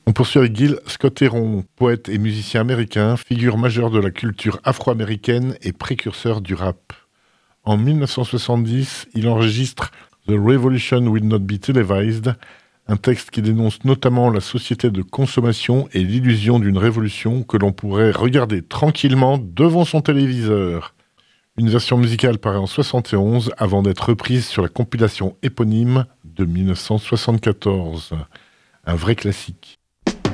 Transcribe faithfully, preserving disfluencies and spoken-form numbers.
On poursuit avec Gil Scott-Heron, poète et musicien américain, figure majeure de la culture afro-américaine et précurseur du rap. En dix-neuf cent soixante-dix, il enregistre The Revolution Will Not Be Televised, un texte qui dénonce notamment la société de consommation et l'illusion d'une révolution que l'on pourrait regarder tranquillement devant son téléviseur. Une version musicale paraît en soixante et onze avant d'être reprise sur la compilation éponyme de dix-neuf cent soixante-quatorze. Un vrai classique.